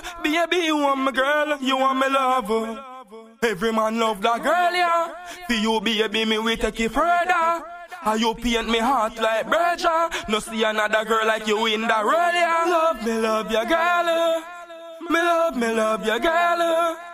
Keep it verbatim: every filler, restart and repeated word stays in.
Baby, you want my girl, you want me lover. Every man love that girl, yeah. For you, baby, me we take it further. How you paint me heart like Berger. No see another girl like you in that world, yeah. Love me, love your girl. Me love, me love your girl.